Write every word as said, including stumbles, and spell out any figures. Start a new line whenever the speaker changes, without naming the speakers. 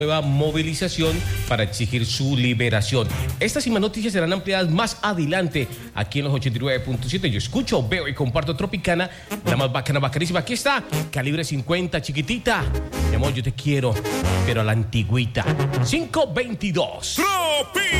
nueva movilización para exigir su liberación. Estas y más noticias serán ampliadas más adelante aquí en los ochenta y nueve punto siete. Yo escucho, veo y comparto Tropicana, la más bacana, bacanísima. Aquí está, calibre cincuenta, chiquitita. Mi amor, yo te quiero, pero a la antigüita. cinco veintidós.
Tropi.